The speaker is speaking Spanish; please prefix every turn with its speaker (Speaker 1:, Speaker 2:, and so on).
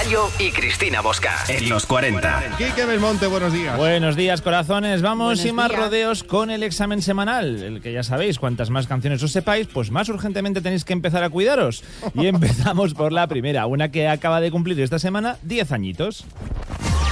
Speaker 1: Bayo y Cristina Bosca. En los 40.
Speaker 2: Quique Belmonte, buenos días.
Speaker 3: Buenos días, corazones. Vamos
Speaker 4: Buenos
Speaker 3: sin más
Speaker 4: días.
Speaker 3: rodeos con el examen semanal. El que ya sabéis, cuantas más canciones os sepáis, pues más urgentemente tenéis que empezar a cuidaros. Y empezamos por la primera, una que acaba de cumplir esta semana 10 añitos.